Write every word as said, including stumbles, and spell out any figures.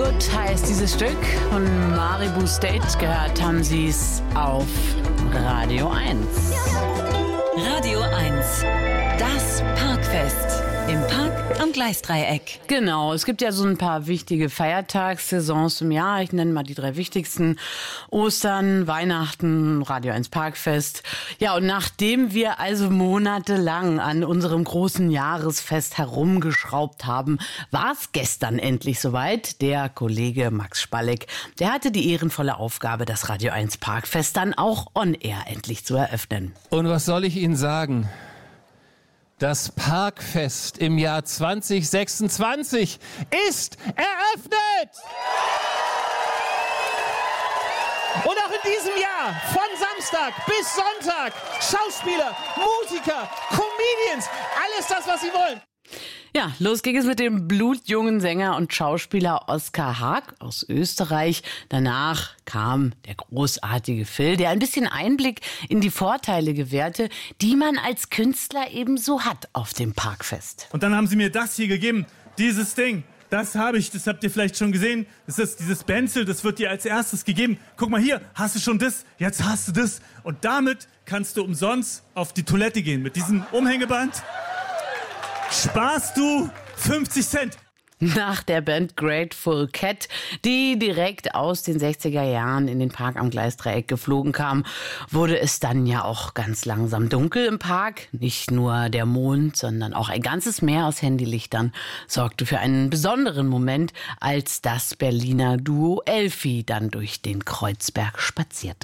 Good heißt dieses Stück. Von Maribu State gehört haben Sie es auf Radio eins. Radio eins, das Parkfest im Park am Gleisdreieck. Genau, es gibt ja so ein paar wichtige Feiertagssaisons im Jahr. Ich nenne mal die drei wichtigsten. Ostern, Weihnachten, Radio eins Parkfest. Ja, und nachdem wir also monatelang an unserem großen Jahresfest herumgeschraubt haben, war es gestern endlich soweit. Der Kollege Max Spalleck, der hatte die ehrenvolle Aufgabe, das Radio eins Parkfest dann auch on air endlich zu eröffnen. Und was soll ich Ihnen sagen? Das Parkfest im Jahr zwanzig sechsundzwanzig ist eröffnet! Und auch in diesem Jahr, von Samstag bis Sonntag, Schauspieler, Musiker, Comedians, alles das, was Sie wollen. Ja, los ging es mit dem blutjungen Sänger und Schauspieler Oskar Haag aus Österreich. Danach kam der großartige Phil, der ein bisschen Einblick in die Vorteile gewährte, die man als Künstler eben so hat auf dem Parkfest. Und dann haben sie mir das hier gegeben, dieses Ding. Das habe ich, das habt ihr vielleicht schon gesehen. Das ist dieses Benzel, das wird dir als erstes gegeben. Guck mal hier, hast du schon das? Jetzt hast du das. Und damit kannst du umsonst auf die Toilette gehen mit diesem Umhängeband. Sparst du fünfzig Cent. Nach der Band Grateful Cat, die direkt aus den sechziger Jahren in den Park am Gleisdreieck geflogen kam, wurde es dann ja auch ganz langsam dunkel im Park. Nicht nur der Mond, sondern auch ein ganzes Meer aus Handylichtern sorgte für einen besonderen Moment, als das Berliner Duo Elfi dann durch den Kreuzberg spazierte.